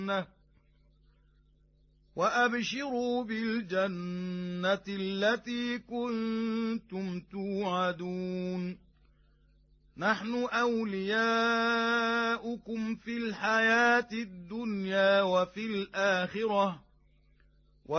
وأبشروا بالجنة التي كنتم توعدون نحن أولياؤكم في الحياة الدنيا وفي الآخرة